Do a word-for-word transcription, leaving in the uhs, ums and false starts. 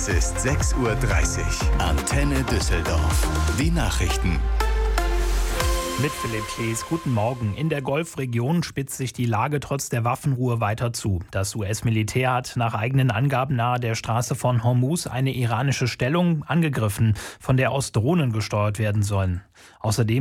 Es ist sechs Uhr dreißig. Antenne Düsseldorf. Die Nachrichten. Mit Philipp Klees, guten Morgen. In der Golfregion spitzt sich die Lage trotz der Waffenruhe weiter zu. Das U S-Militär hat nach eigenen Angaben nahe der Straße von Hormuz eine iranische Stellung angegriffen, von der aus Drohnen gesteuert werden sollen. Außerdem